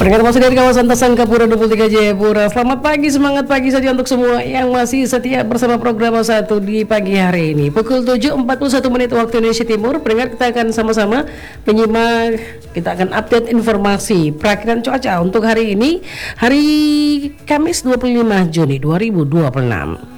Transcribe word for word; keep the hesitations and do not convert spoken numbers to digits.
Terkait masih dari kawasan Tasangkapura dua puluh tiga Jayapura. Selamat pagi, semangat pagi saja untuk semua yang masih setia bersama program satu di pagi hari ini. Pukul tujuh empat puluh satu menit waktu Indonesia Timur. Peringkat kita akan sama-sama menyimak, kita akan update informasi perakiran cuaca untuk hari ini, hari Kamis dua puluh lima Juni dua ribu dua puluh enam.